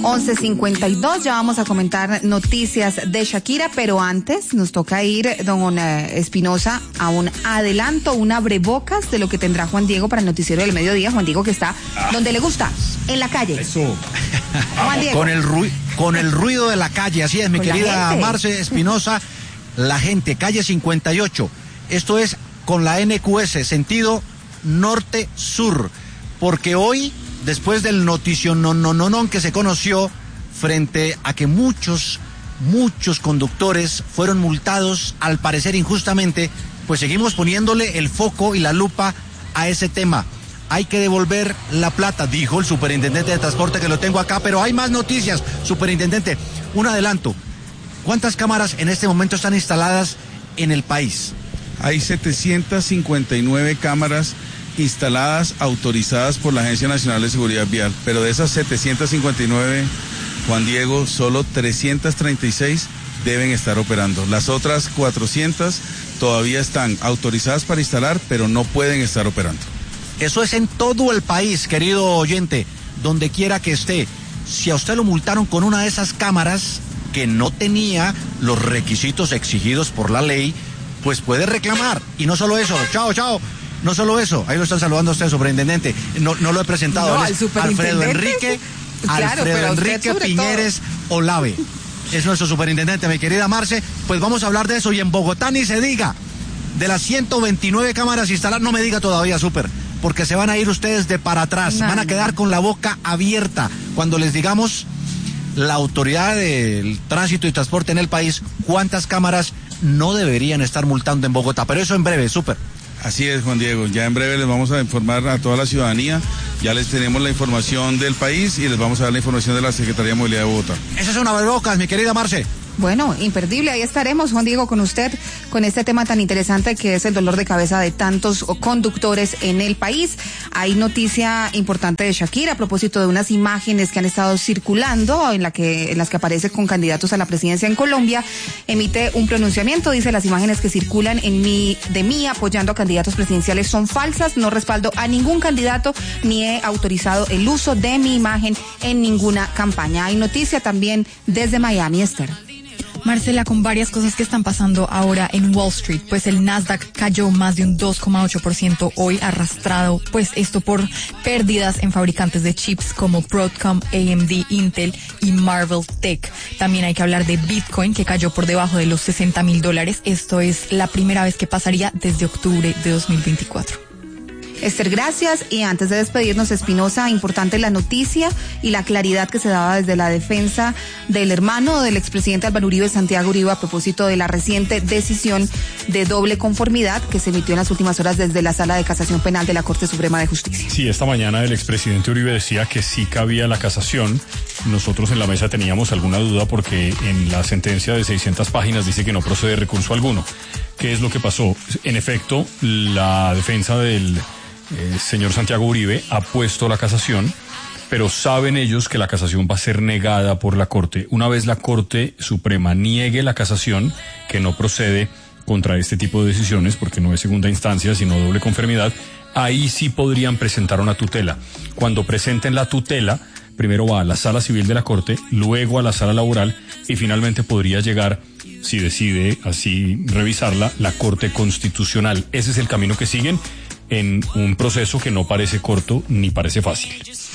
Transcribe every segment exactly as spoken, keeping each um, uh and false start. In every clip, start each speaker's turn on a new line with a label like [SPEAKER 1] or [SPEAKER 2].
[SPEAKER 1] once cincuenta y dos, ya vamos a comentar noticias de Shakira, pero antes nos toca ir, don Espinosa, a un adelanto, un abrebocas de lo que tendrá Juan Diego para el noticiero del mediodía. Juan Diego, que está ah. donde le gusta, en la calle.
[SPEAKER 2] Eso.
[SPEAKER 1] Juan Diego.
[SPEAKER 3] Con el, ru- con el ruido de la calle, así es, mi
[SPEAKER 1] con
[SPEAKER 3] querida Marce Espinosa, la gente, calle cincuenta y ocho. Esto es con la N Q S, sentido norte-sur, porque hoy, después del noticio no, no, no, no, que se conoció frente a que muchos, muchos conductores fueron multados, al parecer injustamente, pues seguimos poniéndole el foco y la lupa a ese tema. Hay que devolver la plata, dijo el superintendente de transporte, que lo tengo acá, pero hay más noticias, superintendente. Un adelanto. ¿Cuántas cámaras en este momento están instaladas en el país?
[SPEAKER 2] Hay setecientas cincuenta y nueve cámaras instaladas, autorizadas por la Agencia Nacional de Seguridad Vial, pero de esas setecientas cincuenta y nueve, Juan Diego, solo trescientas treinta y seis deben estar operando. Las otras cuatrocientas todavía están autorizadas para instalar, pero no pueden estar operando.
[SPEAKER 3] Eso es en todo el país, querido oyente, donde quiera que esté. Si a usted lo multaron con una de esas cámaras que no tenía los requisitos exigidos por la ley, pues puede reclamar. Y no solo eso, chao, chao. No solo eso, ahí lo están saludando a usted, superintendente. No, no lo he presentado.
[SPEAKER 1] No,
[SPEAKER 3] Él es Alfredo Enrique,
[SPEAKER 1] claro,
[SPEAKER 3] Alfredo Enrique Piñeres todo. Olave. Es nuestro superintendente, mi querida Marce. Pues vamos a hablar de eso. Y en Bogotá ni se diga. De las ciento veintinueve cámaras instaladas, no me diga todavía, super, porque se van a ir ustedes de para atrás. No, van a quedar con la boca abierta cuando les digamos, la autoridad del tránsito y transporte en el país, cuántas cámaras no deberían estar multando en Bogotá. Pero eso en breve, super.
[SPEAKER 2] Así es, Juan Diego, ya en breve les vamos a informar a toda la ciudadanía, ya les tenemos la información del país y les vamos a dar la información de la Secretaría de Movilidad de Bogotá.
[SPEAKER 3] Esa es una abrebocas, mi querida Marce.
[SPEAKER 1] Bueno, imperdible, ahí estaremos, Juan Diego, con usted, con este tema tan interesante que es el dolor de cabeza de tantos conductores en el país. Hay noticia importante de Shakira a propósito de unas imágenes que han estado circulando, en la que, en las que aparece con candidatos a la presidencia en Colombia. Emite un pronunciamiento, dice: las imágenes que circulan en mí, de mí apoyando a candidatos presidenciales son falsas, no respaldo a ningún candidato, ni he autorizado el uso de mi imagen en ninguna campaña. Hay noticia también desde Miami, Esther.
[SPEAKER 4] Marcela, con varias cosas que están pasando ahora en Wall Street, pues el Nasdaq cayó más de un dos coma ocho por ciento hoy, arrastrado, pues esto por pérdidas en fabricantes de chips como Broadcom, A M D, Intel y Marvell Tech. También hay que hablar de Bitcoin, que cayó por debajo de los sesenta mil dólares. Esto es la primera vez que pasaría desde octubre de dos mil veinticuatro.
[SPEAKER 1] Esther, gracias. Y antes de despedirnos, Espinosa, importante la noticia y la claridad que se daba desde la defensa del hermano del expresidente Álvaro Uribe, Santiago Uribe, a propósito de la reciente decisión de doble conformidad que se emitió en las últimas horas desde la Sala de Casación Penal de la Corte Suprema de Justicia.
[SPEAKER 5] Sí, esta mañana el expresidente Uribe decía que sí cabía la casación. Nosotros en la mesa teníamos alguna duda porque en la sentencia de seiscientas páginas dice que no procede recurso alguno. ¿Qué es lo que pasó? En efecto, la defensa del Eh, señor Santiago Uribe ha puesto la casación, pero saben ellos que la casación va a ser negada por la Corte. Una vez la Corte Suprema niegue la casación, que no procede contra este tipo de decisiones, porque no es segunda instancia, sino doble conformidad, ahí sí podrían presentar una tutela. Cuando presenten la tutela, primero va a la Sala Civil de la Corte, luego a la Sala Laboral y finalmente podría llegar, si decide así revisarla, la Corte Constitucional. Ese es el camino que siguen, en un proceso que no parece corto ni parece fácil.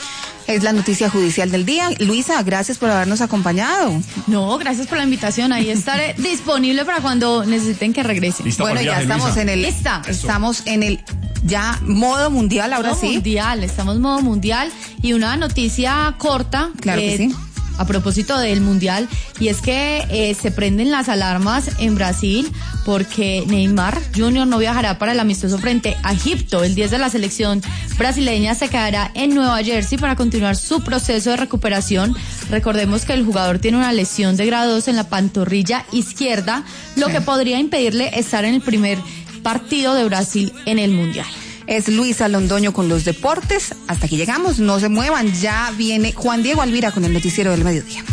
[SPEAKER 1] Es la noticia judicial del día. Luisa, gracias por habernos acompañado.
[SPEAKER 6] No, gracias por la invitación. Ahí estaré disponible para cuando necesiten que regrese.
[SPEAKER 5] ¿Lista
[SPEAKER 1] bueno,
[SPEAKER 5] viaje,
[SPEAKER 1] ya estamos
[SPEAKER 5] Luisa?
[SPEAKER 1] en el
[SPEAKER 6] Lista.
[SPEAKER 1] Estamos en el ya modo mundial, ahora
[SPEAKER 6] modo
[SPEAKER 1] sí.
[SPEAKER 6] Mundial, estamos modo mundial y una noticia corta.
[SPEAKER 1] Claro
[SPEAKER 6] eh,
[SPEAKER 1] que sí.
[SPEAKER 6] A propósito del mundial, y es que eh, se prenden las alarmas en Brasil porque Neymar junior no viajará para el amistoso frente a Egipto. El diez de la selección brasileña se quedará en Nueva Jersey para continuar su proceso de recuperación. Recordemos que el jugador tiene una lesión de grado dos en la pantorrilla izquierda, lo sí. que podría impedirle estar en el primer partido de Brasil en el mundial.
[SPEAKER 1] Es Luisa Londoño con los deportes. Hasta aquí llegamos, no se muevan, ya viene Juan Diego Alvira con el noticiero del mediodía.